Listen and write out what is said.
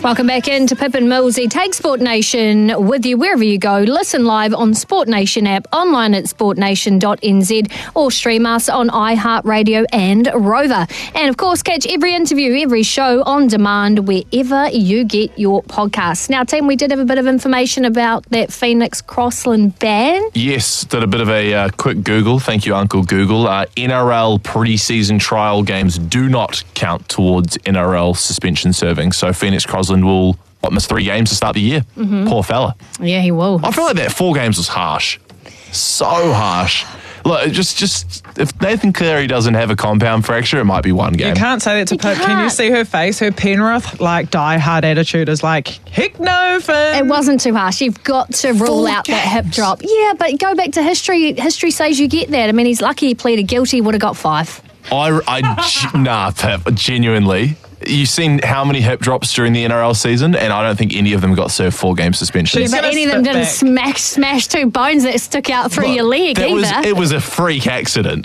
Welcome back into Pip and Millsy. Take Sport Nation with you wherever you go. Listen live on Sport Nation app, online at sportnation.nz, or stream us on iHeartRadio and Rover. And of course, catch every interview, every show on demand wherever you get your podcasts. Now, team, we did have a bit of information about that Phoenix Crossland ban. Yes, did a bit of a quick Google. Thank you, Uncle Google. NRL pre-season trial games do not count towards NRL suspension serving. So Phoenix Crossland will miss 3 games to start the year. Mm-hmm. Poor fella. Yeah, he will. I feel like that 4 games was harsh. So harsh. Look, just if Nathan Cleary doesn't have a compound fracture, it might be 1 game. You can't say that to Pip. Can you see her face? Her Penrith, die-hard attitude is like, heck no, Finn. It wasn't too harsh. You've got to rule out that hip drop. Yeah, but go back to history. History says you get that. I mean, he's lucky he pleaded guilty. He would have got 5. Nah, Pip, genuinely. You've seen how many hip drops during the NRL season, and I don't think any of them got served 4-game suspension. Yeah, but any of them didn't smash 2 bones that stuck out through your leg either. It was a freak accident.